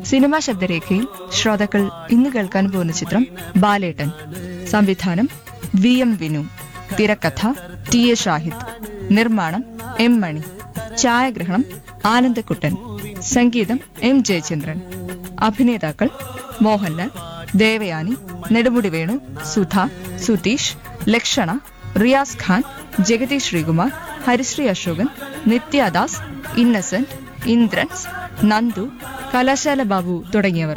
Cinema ശബ്ദരേഖയിൽ ശ്രോതാക്കൾ ഇന്ന് കേൾക്കാൻ പോകുന്ന ചിത്രം ബാലേട്ടൻ. സംവിധാനം VM വിനു. തിരക്കഥ TA ഷാഹിദ്. നിർമ്മാണം M മണി. ഛായാഗ്രഹണം ആനന്ദക്കുട്ടൻ. സംഗീതം M ജയചന്ദ്രൻ. അഭിനേതാക്കൾ മോഹൻലാൽ, ദേവയാനി, നെടുമുടി വേണു, സുധ, സുതീഷ്, ലക്ഷണ, റിയാസ് ഖാൻ, ജഗതി ശ്രീകുമാർ, ഹരിശ്രീ അശോകൻ, നിത്യദാസ്, ഇന്നസെന്റ്, ഇന്ദ്രൻസ്, നന്ദു, കലാശാല ബാബു തുടങ്ങിയവർ.